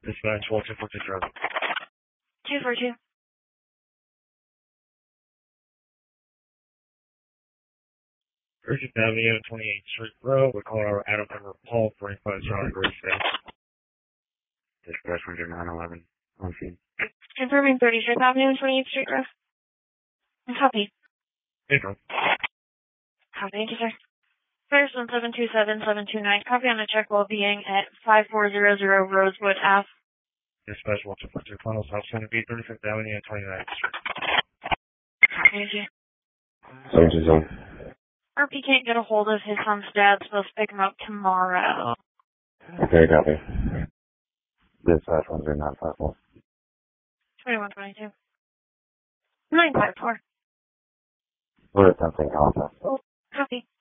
Dispatch, 242 Drive. 242. Urgent Avenue, 28th Street Road. We're calling our Adam member Paul for inquiries on Graysdale. Dispatch 911. On scene. Confirming 36th Avenue and 28th Street Road. Copy. April. Copy. Thank you, sir. First 1727729. Copy on the check while being at 5400 Rosewood Ave. Dispatch 242 Funnels, House 7B, 35th Avenue and 29th Street. Copy. Thank you. 727. RP can't get a hold of his son's dad, supposed to pick him up tomorrow. Okay, copy. Dispatch 13954. 2122. 954. We're attempting contact. Copy.